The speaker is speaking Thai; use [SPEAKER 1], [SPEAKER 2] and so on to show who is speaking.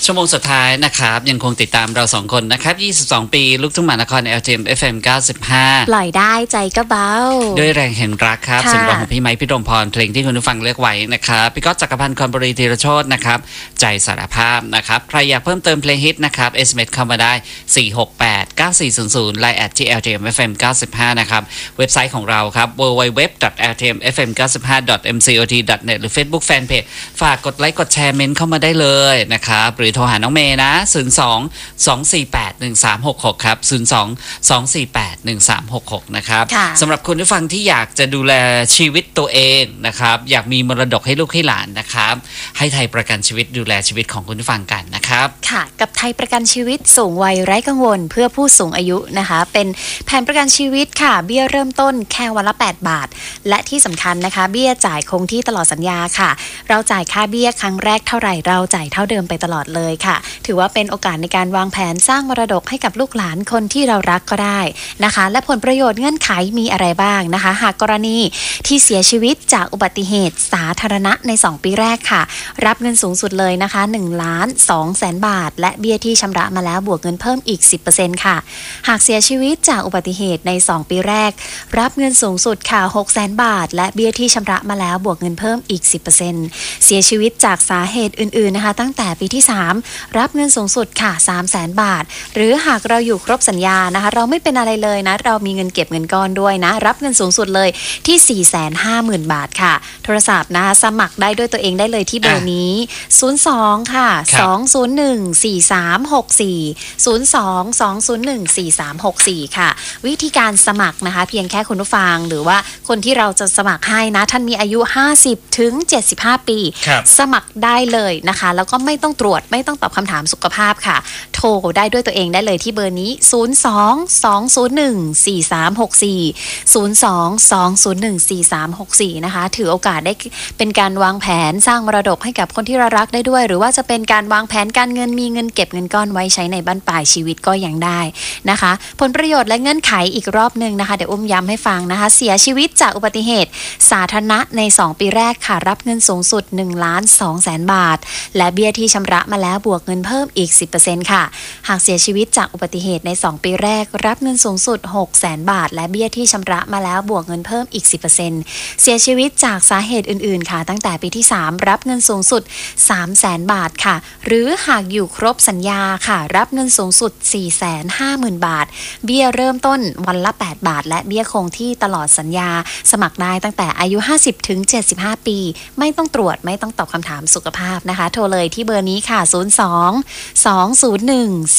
[SPEAKER 1] ชั่วโมงสุดท้ายนะครับยังคงติดตามเรา2คนนะครับ22ปีลูกทุ่งมหานคร LTM FM 95
[SPEAKER 2] ปล่อยได้ใจก็เบา
[SPEAKER 1] ด้วยแรงแห่งรักครับสิ่งร้องของพี่ไม้พี่ดมพรเพลงที่คุณผู้ฟังเลือกไว้นะครับพี่ก๊อตจักรพันธ์คอนบุรีธีรโชตินะครับใจสารภาพนะครับใครอยากเพิ่มเติมเพลงฮิตนะครับ SMS เข้ามาได้4689400 Line @LTM FM 95นะครับเว็บไซต์ของเราครับ www.ltmfm95.mcot.net หรือ Facebook Fanpage ฝากกดไลค์กดแชร์เมนต์เข้ามาได้เลยนะครับหรือโทรหาน้องเมย์นะ02-248-1366ครับ02-248-1366นะครับสำหรับคุณผู้ฟังที่อยากจะดูแลชีวิตตัวเองนะครับอยากมีมรดกให้ลูกให้หลานนะครับให้ไทยประกันชีวิตดูแลชีวิตของคุณผู้ฟังกันนะครับ
[SPEAKER 2] ค่ะกับไทยประกันชีวิตสูงวัยไร้กังวลเพื่อผู้สูงอายุนะคะเป็นแผนประกันชีวิตค่ะเบี้ยเริ่มต้นแค่วันละ8 บาทและที่สำคัญนะคะเบี้ยจ่ายคงที่ตลอดสัญญาค่ะเราจ่ายค่าเบี้ยครั้งแรกเท่าไหร่เราจ่ายเท่าเดิมไปตลอดเลยค่ะถือว่าเป็นโอกาสในการวางแผนสร้างมรดกให้กับลูกหลานคนที่เรารักก็ได้นะคะและผลประโยชน์เงื่อนไขมีอะไรบ้างนะคะหากกรณีที่เสียชีวิตจากอุบัติเหตุสาธารณะใน2ปีแรกค่ะรับเงินสูงสุดเลยนะคะ1,200,000 บาทและเบี้ยที่ชำระมาแล้วบวกเงินเพิ่มอีก 10% ค่ะหากเสียชีวิตจากอุบัติเหตุใน2ปีแรกรับเงินสูงสุดค่ะ600,000 บาทและเบี้ยที่ชำระมาแล้วบวกเงินเพิ่มอีก 10% เสียชีวิตจากสาเหตุอื่นๆนะคะตั้งแต่ปีที่3รับเงินสูงสุดค่ะ300,000 บาทหรือหากเราอยู่ครบสัญญานะคะเราไม่เป็นอะไรเลยนะเรามีเงินเก็บเงินก้อนด้วยนะรับเงินสูงสุดเลยที่ 450,000 บาทค่ะโทรศัพท์นะคะสมัครได้ด้วยตัวเองได้เลยที่เบอร์นี้02ค่ะ201436402-2014364ค่ะวิธีการสมัครนะคะเพียงแค่คุณผู้ฟังหรือว่าคนที่เราจะสมัครให้นะท่านมีอายุ50ถึง75ปีสมัครได้เลยนะคะแล้วก็ไม่ต้องตรวจไม่ต้องตอบคำถามสุขภาพค่ะโทรได้ด้วยตัวเองได้เลยที่เบอร์นี้02-201-436402-201-4364นะคะถือโอกาสได้เป็นการวางแผนสร้างมรดกให้กับคนที่เรารักได้ด้วยหรือว่าจะเป็นการวางแผนการเงินมีเงินเก็บเงินก้อนไว้ใช้ในบั้นปลายชีวิตก็ยังได้นะคะผลประโยชน์และเงื่อนไขอีกรอบนึงนะคะเดี๋ยวย้ำให้ฟังนะคะเสียชีวิตจากอุบัติเหตุสาธารณะใน2ปีแรกค่ะรับเงินสูงสุด1,200,000 บาทและเบี้ยที่ชำระมาแล้วบวกเงินเพิ่มอีก 10% ค่ะหากเสียชีวิตจากอุบัติเหตุใน2ปีแรกรับเงินสูงสุด600,000 บาทและเบี้ยที่ชำระมาแล้วบวกเงินเพิ่มอีก 10% เสียชีวิตจากสาเหตุอื่นๆค่ะตั้งแต่ปีที่3รับเงินสูงสุด300,000 บาทค่ะหรือหากอยู่ครบสัญญาค่ะรับเงินสูงสุด 450,000 บาทเบี้ยเริ่มต้นวันละ8 บาทและเบี้ยคงที่ตลอดสัญญาสมัครได้ตั้งแต่อายุ50ถึง75ปีไม่ต้องตรวจไม่ต้องตอบคำถามสุขภาพนะคะโทรเลยที่เบอร์นี้ค่ะ02 201